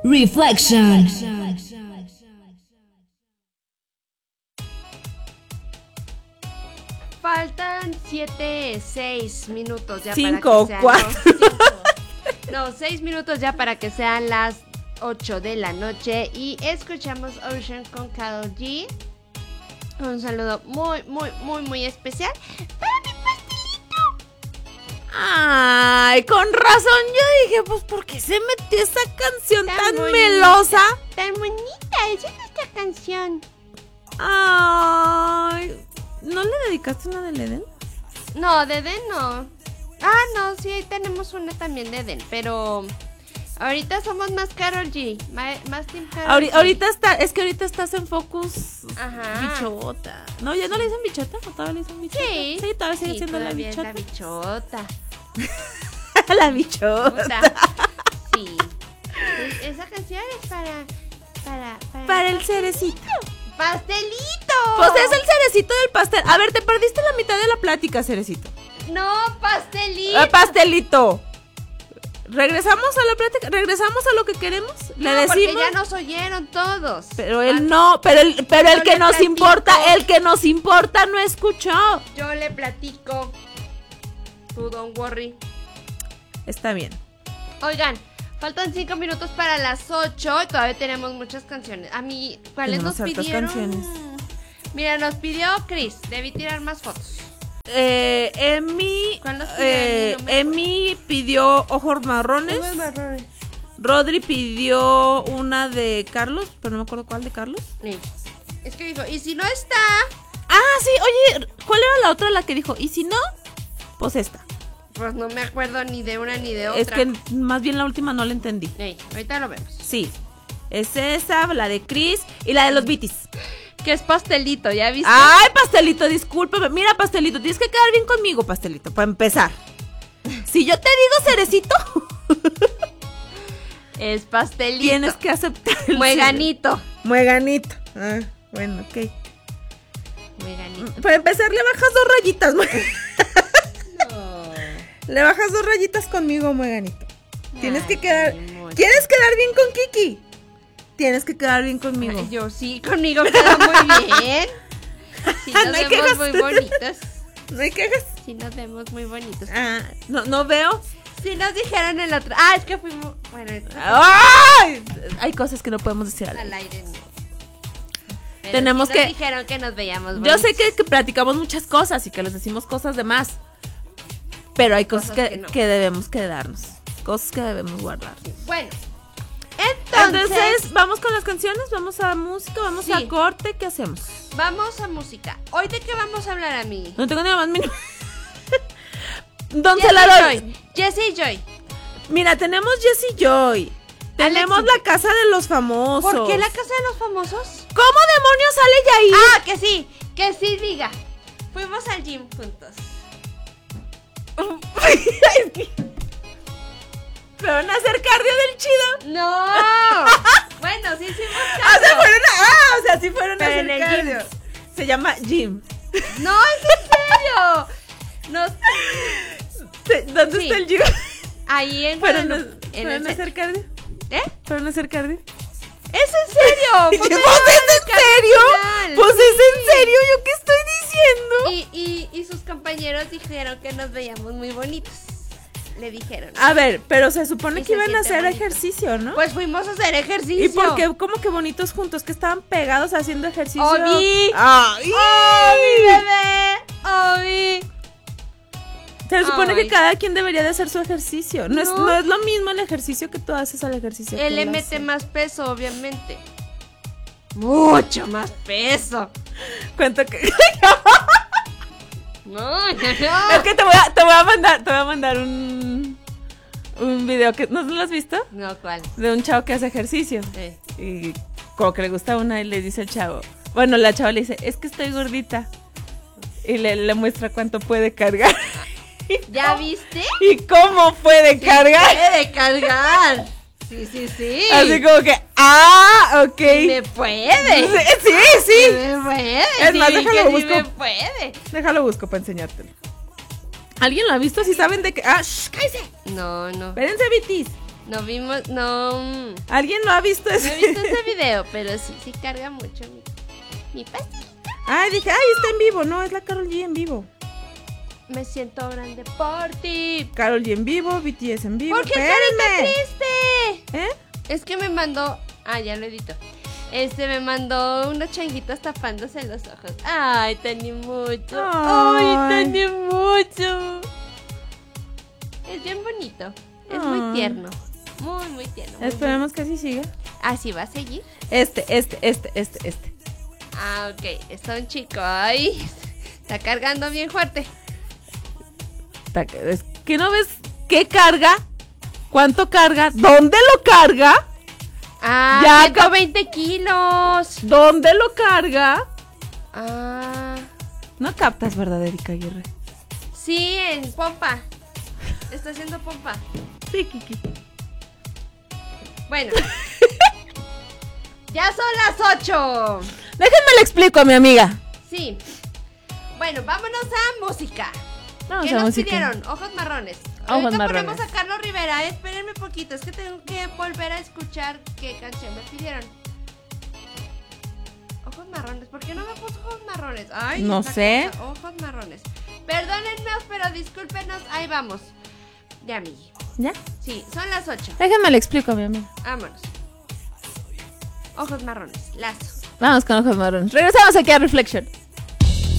Reflection. Faltan 6 minutos ya 5, para que sean 4. No, 6 minutos ya para que sean las 8 de la noche y escuchamos Ocean con Karol G. Un saludo muy especial para mi pastelito. Ay, con razón yo dije, pues ¿por qué se metió esa canción tan bonita, melosa? Tan bonita, esa es nuestra canción. Ay, ¿no le dedicaste una del Eden? No, de Eden no. Ah, no, sí, tenemos una también de Eden, pero ahorita somos más Karol G, más Team Karol G. Ahorita estás en Focus. Ajá. Bichota. No, ¿ya no le dicen bichota? ¿O todavía le dicen bichota? Sí, todavía sigue siendo la todavía es bichota. la bichota. La bichota. Sí. Esa canción es Para el cerecito. ¡Pastelito! Pues es el cerecito del pastel. A ver, te perdiste la mitad de la plática, cerecito. No, pastelito. Pastelito. Regresamos a la plática, regresamos a lo que queremos. Le decimos. Porque ya nos oyeron todos. Pero él no, pero el que nos importa, no escuchó. Yo le platico. Tú don't worry. Está bien. Oigan, faltan 5 minutos para las 8 y todavía tenemos muchas canciones. A mí, ¿cuáles Tenemos nos hartas pidieron? canciones. Mira, nos pidió Chris. Debí tirar más fotos. Emi ¿Cuál nos pidió? No me Emi pidió ojos marrones. Rodri pidió una de Carlos, pero no me acuerdo cuál de Carlos. Sí. Es que dijo, ¿y si no está? Ah, sí, oye, ¿cuál era la otra la que dijo? ¿Y si no? Pues esta. Pues no me acuerdo ni de una ni de otra. Es que más bien la última no la entendí. Ey, ahorita lo vemos. Sí, es esa, la de Chris y la de los Beaties. Que es pastelito, ¿ya viste? Ay, pastelito, discúlpame. Mira, pastelito, tienes que quedar bien conmigo, pastelito, para empezar. Si yo te digo cerecito, es pastelito. tienes que aceptar el Mueganito. Mueganito. Ah, bueno, ok. Mueganito. Para empezar, le bajas 2 rayitas. No. Le bajas 2 rayitas conmigo, Mueganito. Tienes que quedar. Ay, ¿Quieres quedar bien con Kiki? Tienes que quedar bien conmigo. Ay, yo sí, conmigo queda muy bien. Sí, nos No hay vemos quejas. muy bonitos. ¿No hay quejas? Sí, nos vemos muy bonitos. Ah, no veo. Sí, nos dijeron el otro. Ah, es que fuimos. Bueno, ¡Ay! Hay cosas que no podemos decir al al aire. aire no. Pero Tenemos sí que- nos dijeron que nos veíamos Yo bonitos. sé que platicamos muchas cosas y que les decimos cosas de más. Pero hay cosas Cosas que no. que debemos quedarnos. Cosas que debemos guardar. Bueno, Entonces, ¿vamos con las canciones? ¿Vamos a música? ¿Vamos Sí. a corte? ¿Qué hacemos? vamos a música. ¿Hoy de qué vamos a hablar, amiga? No tengo ni la más mínima. ¿Dónde se la doy? Jessie Joy. Mira, tenemos Jessie Joy. Tenemos Alex, la casa de los famosos. ¿Por qué la casa de los famosos? ¿Cómo demonios sale Yair? Ah, que sí, diga. Fuimos al gym juntos. Es que- ¿Me van a hacer cardio del chido? No. Bueno, sí hicimos Ah, cardio. o sea, sí fueron a Pero hacer en el cardio. gym. Se llama gym. No, es en serio. Nos, ¿Dónde Sí. está el gym? ahí en ¿Fueron Guadalupe, en el a hacer cardio? ¿Eh? ¿Fueron a hacer cardio? ¿Es en serio? ¿Pues Pues me es llevaron en al serio? cardio. Pues es en Sí. serio, ¿yo qué estoy diciendo? Y sus compañeros dijeron que nos veíamos muy bonitos. Le dijeron. A ver, pero se supone Y que se iban a siente hacer bonito. ejercicio, ¿no? Pues fuimos a hacer ejercicio. ¿Y por qué? ¿Cómo que bonitos juntos? Que estaban pegados haciendo ejercicio. ¡Obi! ¡Ay! ¡Oh, mi bebé! ¡Obi! Se supone Ay. que cada quien debería de hacer su ejercicio. No. No. No es lo mismo el ejercicio que tú haces al ejercicio que Él le él mete hace. más peso, obviamente. Mucho más peso. Cuento que... No. Es que te voy a mandar un video que... ¿No lo has visto? No, ¿cuál? De un chavo que hace ejercicio. Y como que le gusta una y le dice el chavo. Bueno, la chava le dice, es que estoy gordita. Y le muestra cuánto puede cargar. ¿Ya viste? ¿Y cómo puede cargar? Puede cargar. Sí. Así como que, ok. Me puede. Sí. Me puede. Es más, Sí, déjalo que sí busco. me puede. Déjalo busco para enseñártelo. ¿Alguien lo ha visto? Si saben de qué. ¡Ah, shh, cállese! No. Espérense, Vitis. No vimos, no. ¿Alguien no ha visto No ese? he visto ese video, pero sí carga mucho mi pastillita. Ay, dije, ay, está en vivo. No, es la Karol G en vivo. Me siento grande por ti. Karol G en vivo, BTS en vivo. ¿Por qué carita ¡Espérenme! triste? ¿Eh? Es que me mandó. Ah, ya lo edito. Me mandó unos changuitos tapándose los ojos. Ay, tenía mucho. Ay, tenía mucho. Es bien bonito. Es muy tierno. Muy, muy tierno. Muy Esperemos que así siga. Así va a seguir. Este. Ah, ok. Es un chico. Ay, está cargando bien fuerte. Es que no ves qué carga, cuánto carga, dónde lo carga. Ah, Ya 120 kilos. ¿Dónde lo carga? Ah, No captas, ¿verdad, Erika Aguirre? sí, en pompa. Está haciendo pompa. Sí, Kiki. Bueno. Ya son las 8. Déjenme le explico a mi amiga. Sí. Bueno, vámonos a música. Vamos ¿Qué a nos música. pidieron? Ojos marrones. Ojos Ahorita marrones. ponemos a Carlos Rivera. Espérenme poquito. Es que tengo que volver a escuchar qué canción me pidieron. Ojos marrones. ¿Por qué no me puso ojos marrones? Ay, No esta sé. cosa. Ojos marrones. Perdónenme, pero discúlpenos. Ahí vamos. Ya, amigui. ¿Ya? Sí, son las 8. Déjenme le explico a mi amiga. Vámonos. Ojos marrones. Lazo. Vamos con ojos marrones. Regresamos aquí a Reflection.